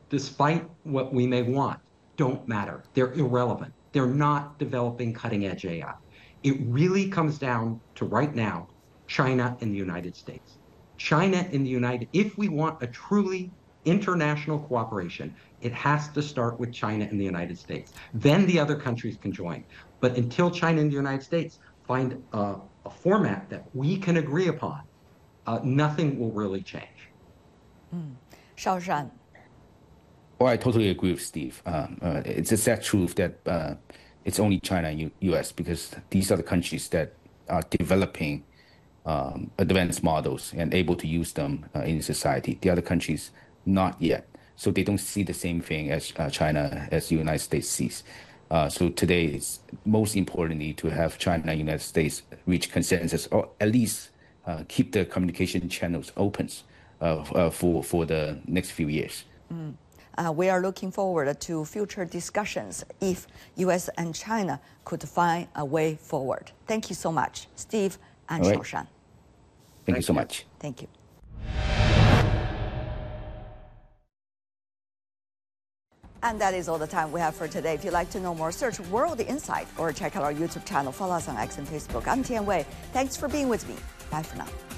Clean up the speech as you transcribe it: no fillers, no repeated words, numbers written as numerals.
despite what we may want, don't matter. They're irrelevant. They're not developing cutting edge AI. It really comes down to right now, China and the United States. China and the if we want a truly international cooperation, it has to start with China and the United States. Then the other countries can join. But until China and the United States find a format that we can agree upon, nothing will really change. 邵山 Well, I totally agree with Steve. It's a sad truth that it's only China and U.S. because these are the countries that are developing advanced models and able to use them in society. The other countries, not yet. So they don't see the same thing as China, as the United States sees. So today, it's most importantly to have China and United States reach consensus, or at least keep the communication channels open for the next few years. We are looking forward to future discussions if U.S. and China could find a way forward. Thank you so much, Steve and All right. Shaoshan. Thank you so much. Thank you. And that is all the time we have for today. If you'd like to know more, search World Insight or check out our YouTube channel. Follow us on X and Facebook. I'm Tian Wei. Thanks for being with me. Bye for now.